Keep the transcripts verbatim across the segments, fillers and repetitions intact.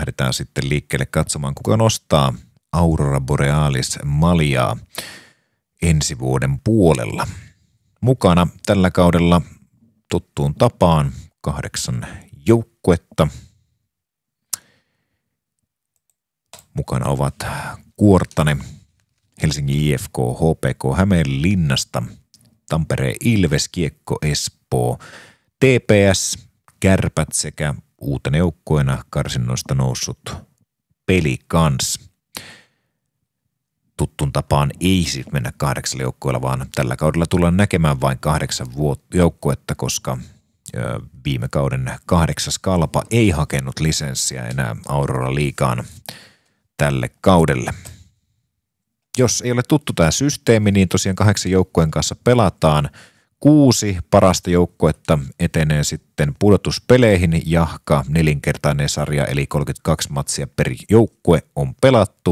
lähdetään sitten liikkeelle katsomaan, kuka nostaa Aurora Borealis maljaa ensi vuoden puolella. Mukana tällä kaudella tuttuun tapaan kahdeksan joukkuetta. Mukana ovat Kuortane, Helsingin I F K, H P K Hämeenlinnasta, Tampereen Ilves, Kiekko Espoo, T P S, Kärpät sekä uutena joukkueena karsinnoista noussut Pelicans. Tuttun tapaan ei siis mennä kahdeksalla joukkueella, vaan tällä kaudella tullaan näkemään vain kahdeksan joukkuetta, koska viime kauden kahdeksas Kalpa ei hakenut lisenssiä enää Aurora Liigaan tälle kaudelle. Jos ei ole tuttu tämä systeemi, niin tosiaan kahdeksan joukkueen kanssa pelataan. Kuusi parasta joukkuetta etenee sitten pudotuspeleihin, jahka nelinkertainen sarja, eli kolmekymmentäkaksi matsia per joukkue on pelattu.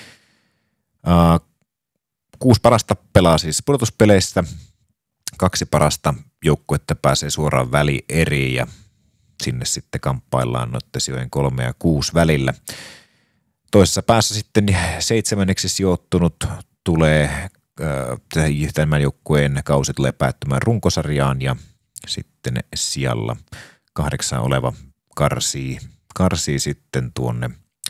Uh, kuusi parasta pelaa siis pudotuspeleistä, kaksi parasta joukkuetta pääsee suoraan välieriin ja sinne sitten kamppaillaan noiden sijojen kolme ja kuusi välillä. Toisessa päässä sitten seitsemänneksi sijoittunut tulee, äh, tämän joukkueen kausi tulee päättymään runkosarjaan ja sitten sijalla kahdeksan oleva karsii, karsii sitten tuonne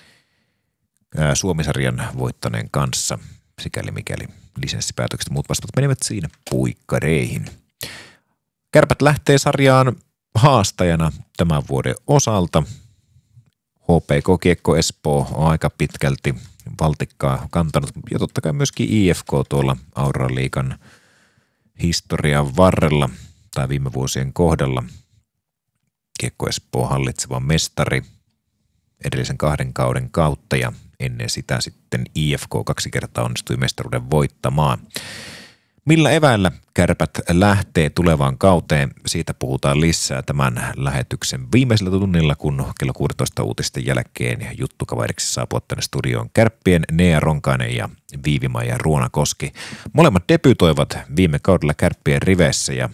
äh, Suomisarjan voittaneen kanssa, sikäli mikäli lisenssipäätökset muut vastaavat menevät siinä puikkareihin. Kärpät lähtee sarjaan haastajana tämän vuoden osalta. H P K Kiekko Espoo on aika pitkälti valtikkaa kantanut ja totta kai myöskin I F K tuolla Aurora Liigan historian varrella tai viime vuosien kohdalla. Kiekko Espoo hallitseva mestari edellisen kahden kauden kautta ja ennen sitä sitten I F K kaksi kertaa onnistui mestaruuden voittamaan. Millä eväillä Kärpät lähtee tulevaan kauteen? Siitä puhutaan lisää tämän lähetyksen viimeisellä tunnilla, kun kello kuusitoista uutisten jälkeen juttukaveriksi saapuvat tänne studioon Kärppien Nea Ronkainen ja Viivi-Maija Ruonakoski. Molemmat debytoivat viime kaudella Kärppien riveissä ja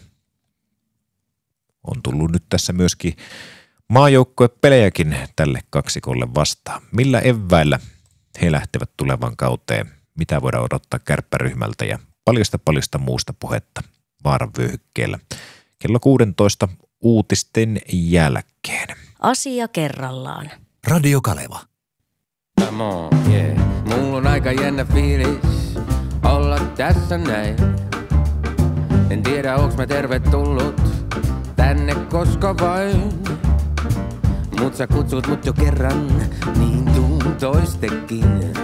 on tullut nyt tässä myöskin maajoukkuepelejäkin tälle kaksikolle vastaan. Millä eväillä he lähtevät tulevaan kauteen? Mitä voidaan odottaa kärppäryhmältä ja paljosta paljosta muusta puhetta vaaran vyöhykkeellä kello kuusitoista uutisten jälkeen. Asia kerrallaan. Radio Kaleva. Come on, yeah. Mulla on aika jännä fiilis olla tässä näin. En tiedä onks mä tervetullut tänne koska vain. Mut sä kutsut mut jo kerran, niin tuun toistekin.